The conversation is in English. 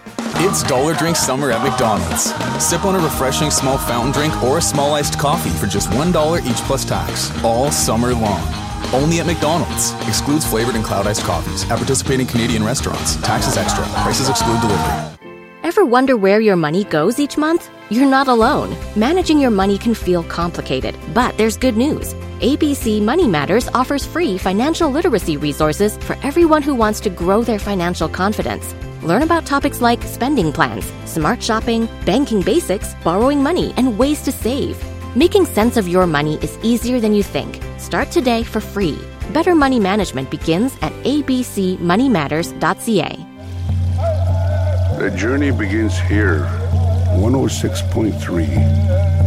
It's Dollar Drink Summer at McDonald's. Sip on a refreshing small fountain drink or a small iced coffee for just $1 each plus tax, all summer long. Only at McDonald's. Excludes flavored and cloud iced coffees at participating Canadian restaurants. Taxes extra. Prices exclude delivery. Ever wonder where your money goes each month? You're not alone. Managing your money can feel complicated, but there's good news. ABC Money Matters offers free financial literacy resources for everyone who wants to grow their financial confidence. Learn about topics like spending plans, smart shopping, banking basics, borrowing money, and ways to save. Making sense of your money is easier than you think. Start today for free. Better money management begins at abcmoneymatters.ca. The journey begins here. 106.3